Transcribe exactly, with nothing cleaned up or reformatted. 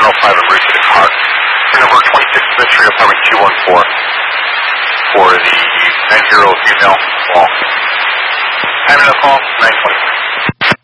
seven oh five en route to the car. Number twenty-six Mystery Apartment two one four for the nine zero female call. Time of the call, nine twenty.